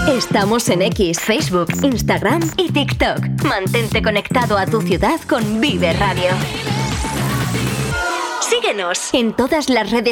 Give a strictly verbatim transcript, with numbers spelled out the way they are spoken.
Estamos en X, Facebook, Instagram y TikTok. Mantente conectado a tu ciudad con Vive Radio. Síguenos en todas las redes